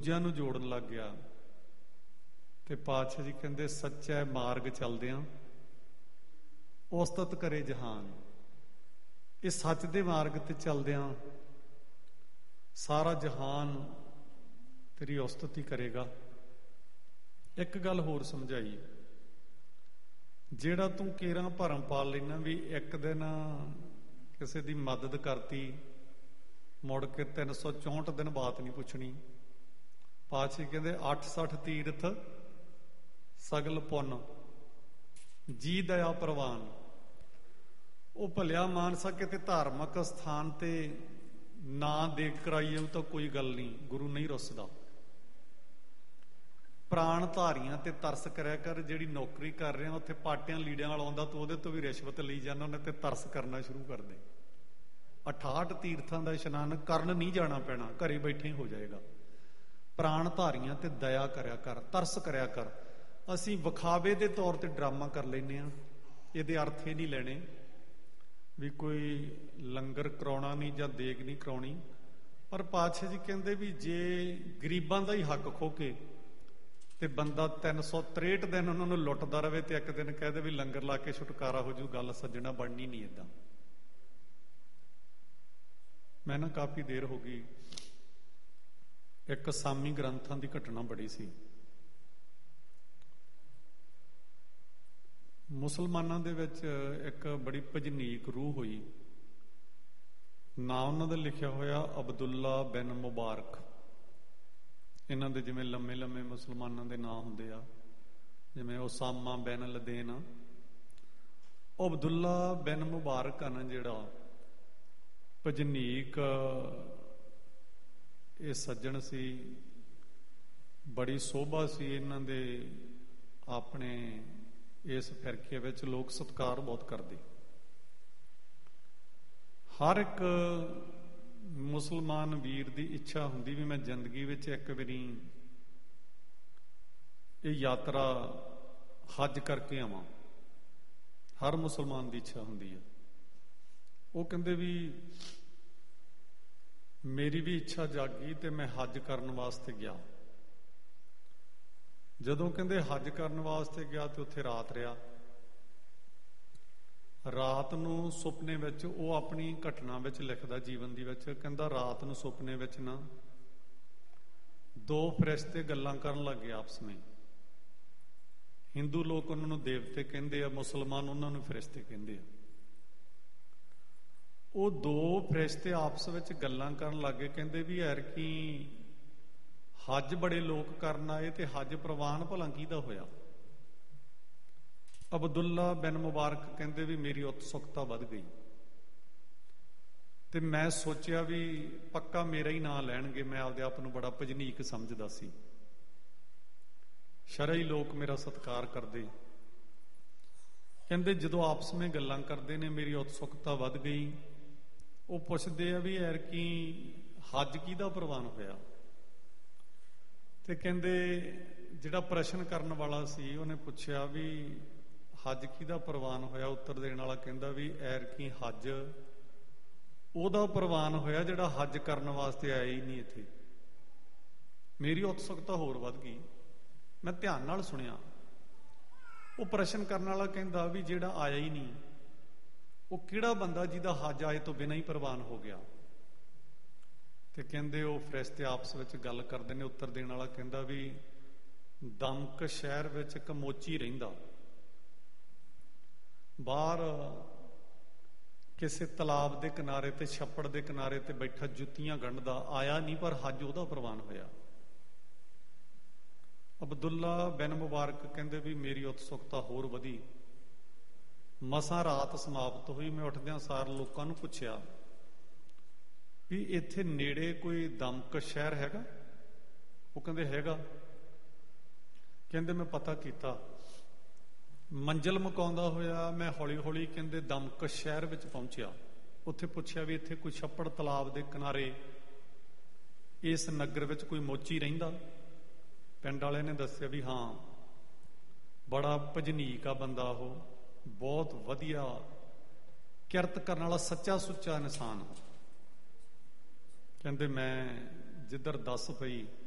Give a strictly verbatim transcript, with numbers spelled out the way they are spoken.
ਦੂਜਿਆਂ ਨੂੰ ਜੋੜਨ ਲੱਗ ਗਿਆ। ਤੇ ਪਾਤਸ਼ਾਹ ਜੀ ਕਹਿੰਦੇ ਸੱਚਾ ਮਾਰਗ ਚੱਲਦਿਆਂ ਉਸਤਤ ਕਰੇ ਜਹਾਨ। ਇਹ ਸੱਚ ਦੇ ਮਾਰਗ ਤੇ ਚੱਲਦਿਆਂ ਸਾਰਾ ਜਹਾਨ ਤੇਰੀ ਉਸਤਤ ਹੀ ਕਰੇਗਾ। ਇੱਕ ਗੱਲ ਹੋਰ ਸਮਝਾਈ, ਜਿਹੜਾ ਤੂੰ ਕੇਰਾਂ ਭਰਮ ਪਾਲ ਲੈਣਾ ਵੀ ਇੱਕ ਦਿਨ ਕਿਸੇ ਦੀ ਮਦਦ ਕਰਤੀ, ਮੁੜ ਕੇ ਤਿੰਨ ਸੌ ਚੌਂਹਠ ਦਿਨ ਬਾਤ ਨਹੀਂ ਪੁੱਛਣੀ। ਪਾਤਸ਼ਾਹ ਕਹਿੰਦੇ ਅੱਠ ਸੱਠ ਤੀਰਥ ਸਗਲ ਪੁੰਨ ਜੀ ਦਇਆ ਪ੍ਰਵਾਨ। ਉਹ ਭਲਿਆ ਮਾਨਸਾ ਕਿਤੇ ਧਾਰਮਿਕ ਸਥਾਨ ਤੇ ਨਾ ਦੇਖ ਕਰਾਈਏ ਤਾਂ ਕੋਈ ਗੱਲ ਨਹੀਂ, ਗੁਰੂ ਨਹੀਂ ਰੁੱਸਦਾ। ਪ੍ਰਾਣ ਧਾਰੀਆਂ ਤੇ ਤਰਸ ਕਰਿਆ ਕਰ। ਜਿਹੜੀ ਨੌਕਰੀ ਕਰ ਰਿਹਾ ਉੱਥੇ ਪਾਟਿਆਂ ਲੀੜਿਆਂ ਵਾਲਾ ਆਉਂਦਾ ਤੂੰ ਉਹਦੇ ਤੋਂ ਵੀ ਰਿਸ਼ਵਤ ਲਈ ਜਾਂਦਾ, ਉਹਨੇ ਤੇ ਤਰਸ ਕਰਨਾ ਸ਼ੁਰੂ ਕਰ ਦੇ। ਅਠਾਹਠ ਤੀਰਥਾਂ ਦਾ ਇਸ਼ਨਾਨ ਕਰਨ ਨਹੀਂ ਜਾਣਾ ਪੈਣਾ, ਘਰੇ ਬੈਠੇ ਹੋ ਜਾਏਗਾ। ਪ੍ਰਾਣ ਧਾਰੀਆਂ ਤੇ ਦਇਆ ਕਰਿਆ ਕਰ, ਤਰਸ ਕਰਿਆ ਕਰ। ਅਸੀਂ ਵਿਖਾਵੇ ਦੇ ਤੌਰ ਤੇ ਡਰਾਮਾ ਕਰ ਲੈਂਦੇ ਹਾਂ। ਇਹਦੇ ਅਰਥ ਇਹ ਨਹੀਂ ਲੈਣੇ ਵੀ ਕੋਈ ਲੰਗਰ ਕਰਾਉਣਾ ਨਹੀਂ ਜਾਂ ਦੇਗ ਨਹੀਂ ਕਰਾਉਣੀ। ਪਰ ਪਾਤਸ਼ਾਹ ਜੀ ਕਹਿੰਦੇ ਵੀ ਜੇ ਗਰੀਬਾਂ ਦਾ ਹੀ ਹੱਕ ਖੋ ਕੇ ਤੇ ਬੰਦਾ ਤਿੰਨ ਸੌ ਤਰੇਹਠ ਦਿਨ ਉਹਨਾਂ ਨੂੰ ਲੁੱਟਦਾ ਰਹੇ ਤੇ ਇੱਕ ਦਿਨ ਕਹਿ ਦੇ ਵੀ ਲੰਗਰ ਲਾ ਕੇ ਛੁਟਕਾਰਾ ਹੋ ਜੂ, ਗੱਲ ਸੱਜਣਾ ਬਣਨੀ ਨਹੀਂ। ਏਦਾਂ ਮੈਂ ਨਾ ਕਾਫੀ ਦੇਰ ਹੋ ਗਈ, ਇੱਕ ਸਾਮੀ ਗ੍ਰੰਥਾਂ ਦੀ ਘਟਨਾ ਬੜੀ ਸੀ। ਮੁਸਲਮਾਨਾਂ ਦੇ ਵਿੱਚ ਇੱਕ ਬੜੀ ਭਜਨੀਕ ਰੂਹ ਹੋਈ। ਨਾਂ ਉਹਨਾਂ ਦਾ ਲਿਖਿਆ ਹੋਇਆ ਅਬਦੁੱਲਾ ਬਿਨ ਮੁਬਾਰਕ। ਇਹਨਾਂ ਦੇ ਜਿਵੇਂ ਲੰਮੇ ਲੰਮੇ ਮੁਸਲਮਾਨਾਂ ਦੇ ਨਾਂ ਹੁੰਦੇ ਆ, ਜਿਵੇਂ ਉਸਾਮਾ ਬਿਨ ਲਦੇਨ। ਅਬਦੁੱਲਾ ਬਿਨ ਮੁਬਾਰਕ ਆ ਨਾ ਜਿਹੜਾ ਭਜਨੀਕ, ਇਹ ਸੱਜਣ ਸੀ, ਬੜੀ ਸੋਭਾ ਸੀ ਇਹਨਾਂ ਦੇ। ਆਪਣੇ ਇਸ ਫਿਰਕੇ ਵਿੱਚ ਲੋਕ ਸਤਿਕਾਰ ਬਹੁਤ ਕਰਦੇ। ਹਰ ਇੱਕ ਮੁਸਲਮਾਨ ਵੀਰ ਦੀ ਇੱਛਾ ਹੁੰਦੀ ਵੀ ਮੈਂ ਜ਼ਿੰਦਗੀ ਵਿੱਚ ਇੱਕ ਵਾਰੀ ਇਹ ਯਾਤਰਾ ਹੱਜ ਕਰਕੇ ਆਵਾਂ। ਹਰ ਮੁਸਲਮਾਨ ਦੀ ਇੱਛਾ ਹੁੰਦੀ ਹੈ। ਉਹ ਕਹਿੰਦੇ ਵੀ ਮੇਰੀ ਵੀ ਇੱਛਾ ਜਾਗੀ ਤੇ ਮੈਂ ਹੱਜ ਕਰਨ ਵਾਸਤੇ ਗਿਆ। ਜਦੋਂ ਕਹਿੰਦੇ ਹੱਜ ਕਰਨ ਵਾਸਤੇ ਗਿਆ ਤੇ ਉੱਥੇ ਰਾਤ ਰਿਹਾ। ਰਾਤ ਨੂੰ ਸੁਪਨੇ ਵਿੱਚ ਉਹ ਆਪਣੀ ਘਟਨਾ ਵਿੱਚ ਲਿਖਦਾ, ਜੀਵਨ ਦੀ ਵਿੱਚ, ਕਹਿੰਦਾ ਰਾਤ ਨੂੰ ਸੁਪਨੇ ਵਿੱਚ ਨਾ ਦੋ ਫਰਿਸ਼ਤੇ ਗੱਲਾਂ ਕਰਨ ਲੱਗੇ ਆਪਸ ਵਿੱਚ। ਹਿੰਦੂ ਲੋਕ ਉਹਨਾਂ ਨੂੰ ਦੇਵਤੇ ਕਹਿੰਦੇ ਆ, ਮੁਸਲਮਾਨ ਉਹਨਾਂ ਨੂੰ ਫਰਿਸ਼ਤੇ ਕਹਿੰਦੇ ਆ। ਉਹ ਦੋ ਫਰਿਸ਼ਤੇ ਆਪਸ ਵਿੱਚ ਗੱਲਾਂ ਕਰਨ ਲੱਗੇ, ਕਹਿੰਦੇ ਵੀ ਐਰਕੀ ਹੱਜ ਬੜੇ ਲੋਕ ਕਰਨ ਆਏ ਤੇ ਹੱਜ ਪ੍ਰਵਾਨ ਭਲਾ ਕਿਹਦਾ ਹੋਇਆ। ਅਬਦੁੱਲਾ ਬਿਨ ਮੁਬਾਰਕ ਕਹਿੰਦੇ ਵੀ ਮੇਰੀ ਉਤਸੁਕਤਾ ਵੱਧ ਗਈ ਤੇ ਮੈਂ ਸੋਚਿਆ ਵੀ ਪੱਕਾ ਮੇਰਾ ਹੀ ਨਾਂ ਲੈਣਗੇ। ਮੈਂ ਆਪਦੇ ਆਪ ਨੂੰ ਬੜਾ ਭਜਨੀਕ ਸਮਝਦਾ ਸੀ, ਸ਼ਰਈ ਲੋਕ ਮੇਰਾ ਸਤਿਕਾਰ ਕਰਦੇ। ਕਹਿੰਦੇ ਜਦੋਂ ਆਪਸ ਵਿੱਚ ਗੱਲਾਂ ਕਰਦੇ ਨੇ ਮੇਰੀ ਉਤਸੁਕਤਾ ਵੱਧ ਗਈ। ਉਹ ਪੁੱਛਦੇ ਆ ਵੀ ਐਰਕੀ ਹੱਜ ਕਿਹਦਾ ਪ੍ਰਵਾਨ ਹੋਇਆ। ਤੇ ਕਹਿੰਦੇ ਜਿਹੜਾ ਪ੍ਰਸ਼ਨ ਕਰਨ ਵਾਲਾ ਸੀ ਉਹਨੇ ਪੁੱਛਿਆ ਵੀ ਹੱਜ ਕਿਹਦਾ ਪ੍ਰਵਾਨ ਹੋਇਆ। ਉੱਤਰ ਦੇਣ ਵਾਲਾ ਕਹਿੰਦਾ ਵੀ ਐਰਕੀ ਹੱਜ ਉਹਦਾ ਪ੍ਰਵਾਨ ਹੋਇਆ ਜਿਹੜਾ ਹੱਜ ਕਰਨ ਵਾਸਤੇ ਆਇਆ ਹੀ ਨਹੀਂ ਇੱਥੇ। ਮੇਰੀ ਉਤਸੁਕਤਾ ਹੋਰ ਵੱਧ ਗਈ। ਮੈਂ ਧਿਆਨ ਨਾਲ ਸੁਣਿਆ। ਉਹ ਪ੍ਰਸ਼ਨ ਕਰਨ ਵਾਲਾ ਕਹਿੰਦਾ ਵੀ ਜਿਹੜਾ ਆਇਆ ਹੀ ਨਹੀਂ ਉਹ ਕਿਹੜਾ ਬੰਦਾ ਜਿਹਦਾ ਹੱਜ ਆਏ ਤੋਂ ਬਿਨਾਂ ਹੀ ਪ੍ਰਵਾਨ ਹੋ ਗਿਆ। ਤੇ ਕਹਿੰਦੇ ਉਹ ਫਰਿਸ਼ਤੇ ਆਪਸ ਵਿੱਚ ਗੱਲ ਕਰਦੇ ਨੇ। ਉੱਤਰ ਦੇਣ ਵਾਲਾ ਕਹਿੰਦਾ ਵੀ ਦਮਕ ਸ਼ਹਿਰ ਵਿੱਚ ਇੱਕ ਮੋਚੀ ਰਹਿੰਦਾ, ਬਾਹਰ ਕਿਸੇ ਤਲਾਬ ਦੇ ਕਿਨਾਰੇ ਤੇ ਛੱਪੜ ਦੇ ਕਿਨਾਰੇ ਤੇ ਬੈਠਾ ਜੁੱਤੀਆਂ ਗੰਢਦਾ, ਆਇਆ ਨਹੀਂ ਪਰ ਹੱਜ ਉਹਦਾ ਪ੍ਰਵਾਨ ਹੋਇਆ। ਅਬਦੁੱਲਾ ਬਿਨ ਮੁਬਾਰਕ ਕਹਿੰਦੇ ਵੀ ਮੇਰੀ ਉਤਸੁਕਤਾ ਹੋਰ ਵਧੀ। ਮਸਾਂ ਰਾਤ ਸਮਾਪਤ ਹੋਈ। ਮੈਂ ਉੱਠਦਿਆਂ ਸਾਰ ਲੋਕਾਂ ਨੂੰ ਪੁੱਛਿਆ ਵੀ ਇੱਥੇ ਨੇੜੇ ਕੋਈ ਦਮਕ ਸ਼ਹਿਰ ਹੈਗਾ। ਉਹ ਕਹਿੰਦੇ ਹੈਗਾ। ਕਹਿੰਦੇ ਮੈਂ ਪਤਾ ਕੀਤਾ। ਮੰਜ਼ਿਲ ਮੁਕਾਉਂਦਾ ਹੋਇਆ ਮੈਂ ਹੌਲੀ ਹੌਲੀ ਕਹਿੰਦੇ ਦਮਕ ਸ਼ਹਿਰ ਵਿੱਚ ਪਹੁੰਚਿਆ। ਉੱਥੇ ਪੁੱਛਿਆ ਵੀ ਇੱਥੇ ਕੋਈ ਛੱਪੜ ਤਲਾਬ ਦੇ ਕਿਨਾਰੇ ਇਸ ਨਗਰ ਵਿੱਚ ਕੋਈ ਮੋਚੀ ਰਹਿੰਦਾ। ਪਿੰਡ ਵਾਲੇ ਨੇ ਦੱਸਿਆ ਵੀ ਹਾਂ, ਬੜਾ ਭਜਨੀਕ ਆ ਬੰਦਾ, ਉਹ ਬਹੁਤ ਵਧੀਆ ਕਿਰਤ ਕਰਨ ਵਾਲਾ ਸੱਚਾ ਸੁੱਚਾ ਇਨਸਾਨ। ਕਹਿੰਦੇ ਮੈਂ ਜਿੱਧਰ ਦੱਸ ਪਈ